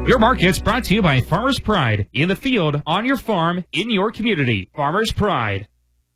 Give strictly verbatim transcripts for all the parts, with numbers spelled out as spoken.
Your market's brought to you by Farmers Pride. In the field, on your farm, in your community. Farmers Pride.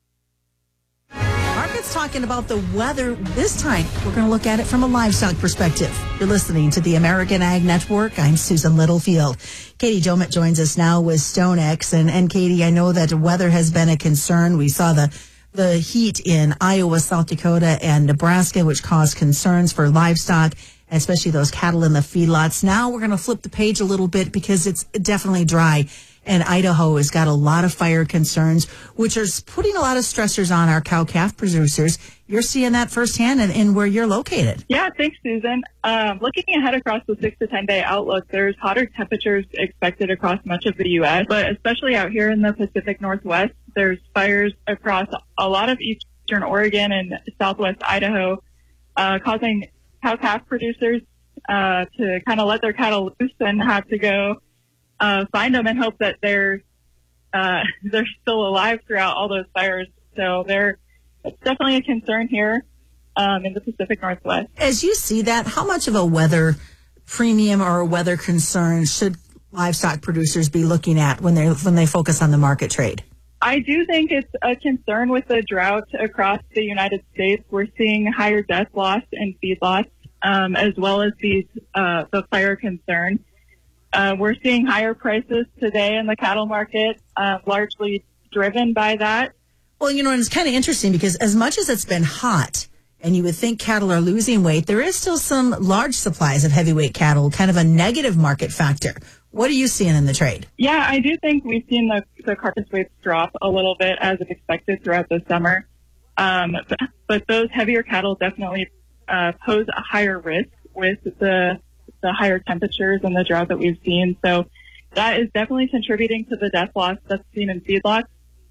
Market's talking about the weather. This time, we're going to look at it from a livestock perspective. You're listening to the American Ag Network. I'm Susan Littlefield. Katie Domit joins us now with StoneX. And, and Katie, I know that weather has been a concern. We saw the the heat in Iowa, South Dakota, and Nebraska, which caused concerns for livestock, especially those cattle in the feedlots. Now we're going to flip the page a little bit because it's definitely dry. And Idaho has got a lot of fire concerns, which is putting a lot of stressors on our cow-calf producers. You're seeing that firsthand in, in where you're located. Yeah, thanks, Susan. Um, looking ahead across the six to ten day outlook, there's hotter temperatures expected across much of the U S, but especially out here in the Pacific Northwest, there's fires across a lot of eastern Oregon and southwest Idaho, uh, causing cow-calf producers uh, to kind of let their cattle loose and have to go uh, find them and hope that they're uh, they're still alive throughout all those fires. So they're it's definitely a concern here um, in the Pacific Northwest. As you see that, how much of a weather premium or a weather concern should livestock producers be looking at when they when they focus on the market trade? I do think it's a concern with the drought across the United States. We're seeing higher death loss in feedlots, um, as well as these uh, the fire concern. Uh, we're seeing higher prices today in the cattle market, uh, largely driven by that. Well, you know, and it's kind of interesting because as much as it's been hot and you would think cattle are losing weight, there is still some large supplies of heavyweight cattle, kind of a negative market factor. What are you seeing in the trade? Yeah, I do think we've seen the, the carcass weights drop a little bit as expected throughout the summer. Um, but, but those heavier cattle definitely uh, pose a higher risk with the the higher temperatures and the drought that we've seen. So that is definitely contributing to the death loss that's seen in feedlots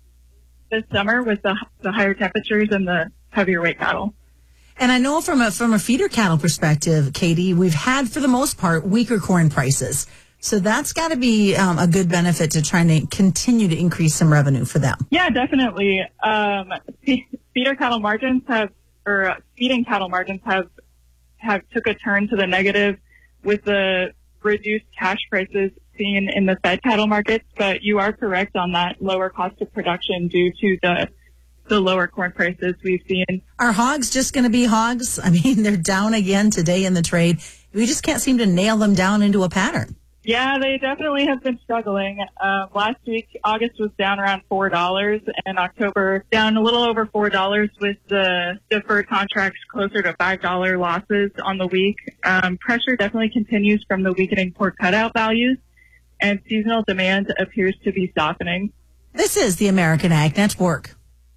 this summer with the, the higher temperatures and the heavier weight cattle. And I know from a from a feeder cattle perspective, Katie, we've had for the most part weaker corn prices. So that's got to be um, a good benefit to trying to continue to increase some revenue for them. Yeah, definitely. Um, feeder cattle margins have, or uh, feeding cattle margins have, have took a turn to the negative with the reduced cash prices seen in the fed cattle markets. But you are correct on that lower cost of production due to the the lower corn prices we've seen. Are hogs just going to be hogs? I mean, they're down again today in the trade. We just can't seem to nail them down into a pattern. Yeah, they definitely have been struggling. Uh, last week, August was down around four dollars, and October down a little over four dollars with the deferred contracts closer to five dollars losses on the week. Um, pressure definitely continues from the weakening pork cutout values, and seasonal demand appears to be softening. This is the American Ag Network.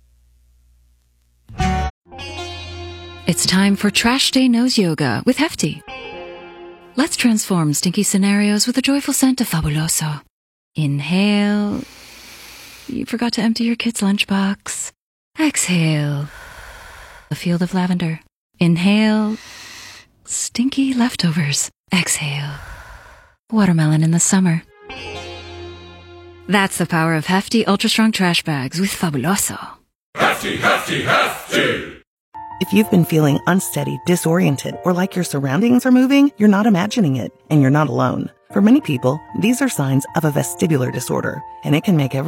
It's time for Trash Day Nose Yoga with Hefty. Let's transform stinky scenarios with a joyful scent of Fabuloso. Inhale. You forgot to empty your kid's lunchbox. Exhale. A field of lavender. Inhale. Stinky leftovers. Exhale. Watermelon in the summer. That's the power of Hefty Ultra Strong Trash Bags with Fabuloso. Hefty, hefty, hefty! If you've been feeling unsteady, disoriented, or like your surroundings are moving, you're not imagining it, and you're not alone. For many people, these are signs of a vestibular disorder, and it can make every